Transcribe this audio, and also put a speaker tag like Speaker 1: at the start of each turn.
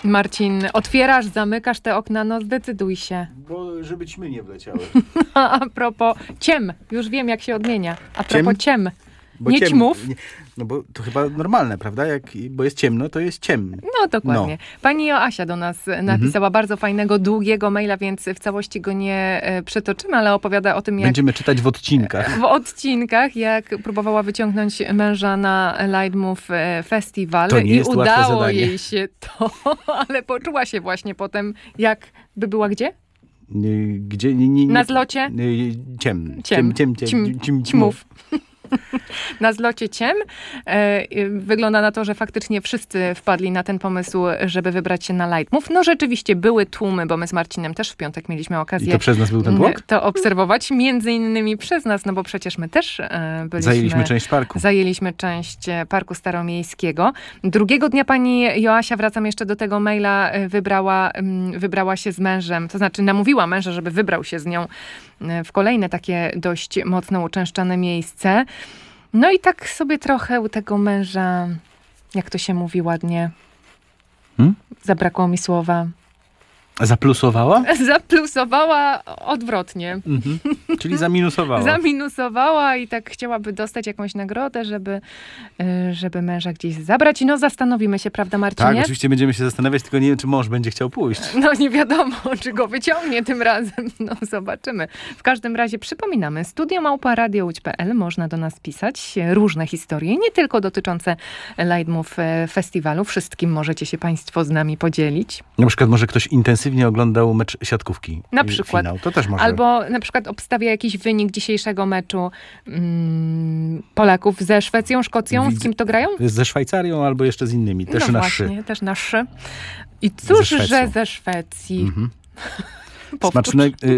Speaker 1: Marcin, otwierasz, zamykasz te okna, no zdecyduj się.
Speaker 2: Bo żeby ćmy nie wleciały.
Speaker 1: A propos ciem, już wiem jak się odmienia. A propos ciem.
Speaker 2: Bo
Speaker 1: Nie ćmów.
Speaker 2: No bo to chyba normalne, prawda? Bo jest ciemno, to jest ciemno.
Speaker 1: No dokładnie. Pani Joasia do nas napisała bardzo fajnego, długiego maila, więc w całości go nie przetoczymy, ale opowiada o tym, jak...
Speaker 2: Będziemy czytać w odcinkach.
Speaker 1: W odcinkach, jak próbowała wyciągnąć męża na Lightmove Festival.
Speaker 2: To nie jest
Speaker 1: i
Speaker 2: łatwe
Speaker 1: udało
Speaker 2: zadanie.
Speaker 1: jej się to, ale poczuła się właśnie potem, jak by była gdzie?
Speaker 2: Gdzie?
Speaker 1: Na zlocie?
Speaker 2: Ćmów.
Speaker 1: Na zlocie ciem. Wygląda na to, że faktycznie wszyscy wpadli na ten pomysł, żeby wybrać się na Lightmove. No rzeczywiście były tłumy, bo my z Marcinem też w piątek mieliśmy okazję
Speaker 2: I to przez nas był ten blok?
Speaker 1: to obserwować. Między innymi przez nas, no bo przecież my też byliśmy...
Speaker 2: Zajęliśmy część parku.
Speaker 1: Zajęliśmy część Parku Staromiejskiego. Drugiego dnia pani Joasia, wracam jeszcze do tego maila, wybrała się z mężem, to znaczy namówiła męża, żeby wybrał się z nią w kolejne takie dość mocno uczęszczane miejsce. No i tak sobie trochę u tego męża, jak to się mówi ładnie, zabrakło mi słowa.
Speaker 2: Zaplusowała?
Speaker 1: Zaplusowała odwrotnie.
Speaker 2: Czyli zaminusowała.
Speaker 1: Zaminusowała i tak chciałaby dostać jakąś nagrodę, żeby męża gdzieś zabrać. No zastanowimy się, prawda Marcinie?
Speaker 2: Tak, oczywiście będziemy się zastanawiać, tylko nie wiem, czy mąż będzie chciał pójść.
Speaker 1: No nie wiadomo, czy go wyciągnie tym razem. No zobaczymy. W każdym razie przypominamy, studio@radiołódź.pl, można do nas pisać różne historie, nie tylko dotyczące Lightmove Festiwalu. Wszystkim możecie się państwo z nami podzielić.
Speaker 2: Na przykład może ktoś intensywnie oglądał mecz siatkówki.
Speaker 1: Na przykład.
Speaker 2: Finał. To też może.
Speaker 1: Albo na przykład obstawia jakiś wynik dzisiejszego meczu Polaków ze Szwecją, Szkocją. Z kim to grają?
Speaker 2: Ze Szwajcarią albo jeszcze z innymi. Też
Speaker 1: no
Speaker 2: na
Speaker 1: właśnie,
Speaker 2: szy.
Speaker 1: też na szy. I cóż,
Speaker 2: Ze Szwecją.
Speaker 1: że ze Szwecji.
Speaker 2: Smaczne,